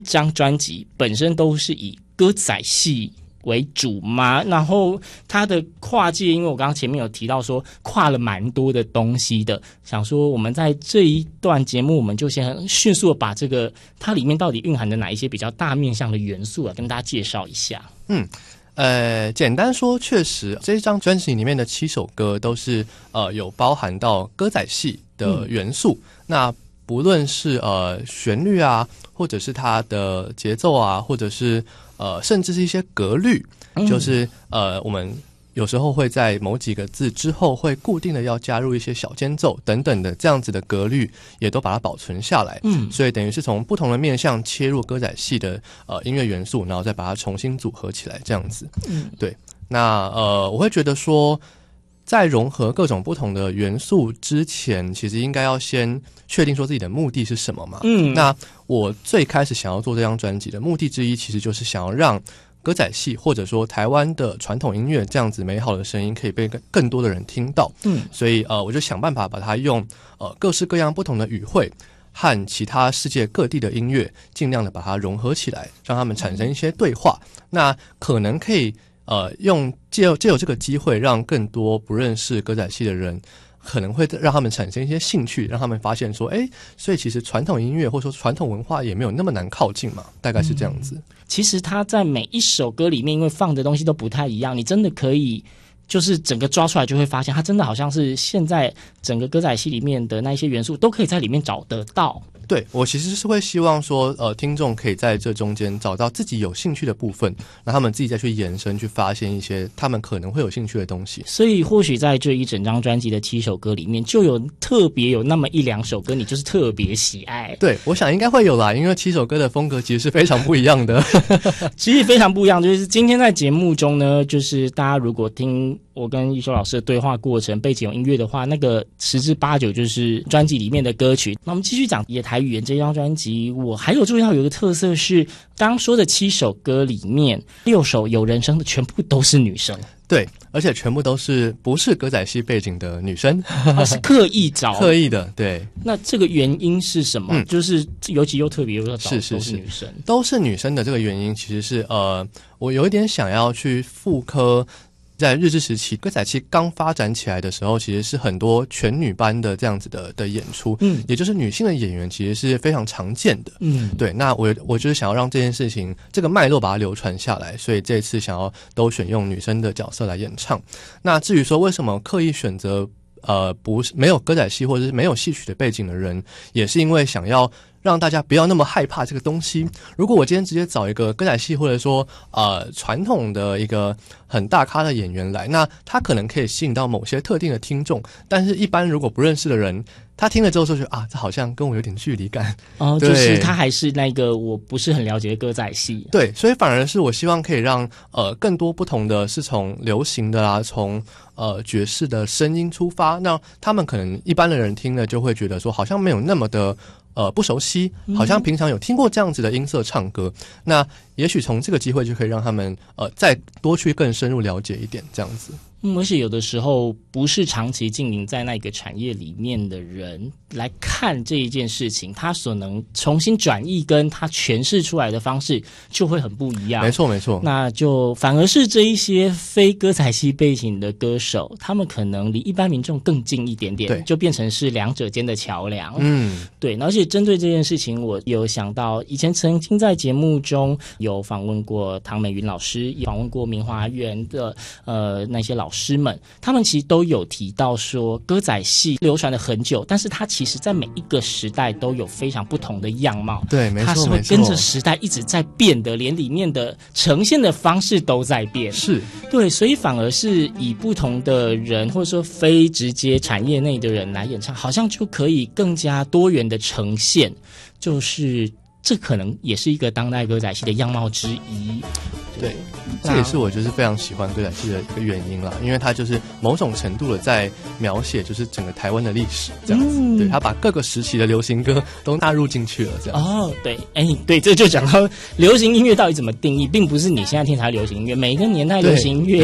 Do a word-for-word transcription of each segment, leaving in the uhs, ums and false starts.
这张专辑本身都是以歌仔戏为主吗？然后它的跨界，因为我刚刚前面有提到说跨了蛮多的东西的，想说我们在这一段节目，我们就先迅速的把这个它里面到底蕴含的哪一些比较大面向的元素啊，跟大家介绍一下。 嗯。呃，简单说，确实这张专辑里面的七首歌都是呃有包含到歌仔戏的元素。嗯、那不论是呃旋律啊，或者是它的节奏啊，或者是呃甚至是一些格律，嗯、就是呃我们有时候会在某几个字之后会固定的要加入一些小间奏等等的这样子的格律，也都把它保存下来。嗯，所以等于是从不同的面向切入歌仔戏的呃音乐元素，然后再把它重新组合起来，这样子。嗯，对。那呃，我会觉得说，在融合各种不同的元素之前，其实应该要先确定说自己的目的是什么嘛。嗯，那我最开始想要做这张专辑的目的之一，其实就是想要让歌仔戏或者说台湾的传统音乐这样子美好的声音可以被更多的人听到。嗯，所以呃我就想办法把它用呃各式各样不同的语汇和其他世界各地的音乐尽量的把它融合起来，让他们产生一些对话。那可能可以呃用借由借由这个机会，让更多不认识歌仔戏的人可能会让他们产生一些兴趣，让他们发现说，哎，所以其实传统音乐或者说传统文化也没有那么难靠近嘛，大概是这样子。嗯， 其实他在每一首歌里面，因为放的东西都不太一样，你真的可以就是整个抓出来，就会发现它真的好像是现在整个歌仔戏里面的那一些元素都可以在里面找得到。 对，我其实是会希望说，呃，听众可以在这中间找到自己有兴趣的部分，让他们自己再去延伸，去发现一些他们可能会有兴趣的东西。 所以，或许在这一整张专辑的七首歌里面，就有特别有那么一两首歌，你就是特别喜爱。 对，我想应该会有啦，因为七首歌的风格其实是非常不一样的。 其实非常不一样，就是今天在节目中呢，就是大家如果听我跟一休老师的对话过程，背景有音乐的话，那个十之八九就是专辑里面的歌曲。那我们继续讲野台语言这张专辑，我还有注意到有一个特色是，刚刚说的七首歌里面，六首有人声的全部都是女生。 对，而且全部都是不是歌仔戏背景的女生， 啊、是刻意找刻意的。对， 那这个原因是什么？嗯、就是尤其又特别又找是是是都是女生， 都是女生的这个原因，其实是呃，我有一点想要去复刻。在日治时期，歌仔戏刚发展起来的时候，其实是很多全女班的这样子的的演出，嗯，也就是女性的演员其实是非常常见的，嗯，对。那我我就是想要让这件事情这个脉络把它流传下来，所以这次想要都选用女生的角色来演唱。那至于说为什么刻意选择呃不是没有歌仔戏或者是没有戏曲的背景的人，也是因为想要让大家不要那么害怕这个东西。如果我今天直接找一个歌仔戏或者说呃传统的一个很大咖的演员来，那他可能可以吸引到某些特定的听众，但是一般如果不认识的人，他听了之后就觉得啊，这好像跟我有点距离感。 哦，就是他还是那个我不是很了解的歌仔戏。 对，所以反而是我希望可以让呃更多不同的是从流行的啦，从呃爵士的声音出发，那他们可能一般的人听了就会觉得说好像没有那么的呃不熟悉，好像平常有听过这样子的音色唱歌，嗯、那也许从这个机会就可以让他们呃再多去更深入了解一点这样子。 嗯，而且有的时候不是长期经营在那个产业里面的人来看这一件事情，他所能重新转译跟他诠释出来的方式就会很不一样。 没错没错， 那就反而是这一些非歌仔戏背景的歌手，他们可能离一般民众更近一点点，对，就变成是两者间的桥梁。嗯，对。而且针对这件事情，我有想到以前曾经在节目中有访问过唐美云老师，也访问过明华园的呃那些老师师们，他们其实都有提到说，歌仔戏流传了很久，但是它其实在每一个时代都有非常不同的样貌。 对，没错， 它是会跟着时代一直在变的，连里面的呈现的方式都在变。 是， 对，所以反而是以不同的人，或者说非直接产业内的人来演唱，好像就可以更加多元的呈现，就是这可能也是一个当代歌仔戏的样貌之一。 对，这也是我就是非常喜欢歌仔戏的一个原因啦，因为它就是某种程度的在描写就是整个台湾的历史这样子。嗯、对，它把各个时期的流行歌都纳入进去了这样。 哦，对，哎，对，这就讲到流行音乐到底怎么定义，并不是你现在听才流行音乐，每一个年代流行音乐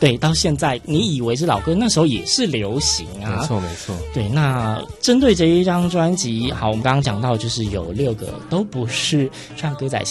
对，到现在你以为是老歌，那时候也是流行啊。 没错没错。 对，那针对这一张专辑，好，我们刚刚讲到就是有六个都不是唱歌仔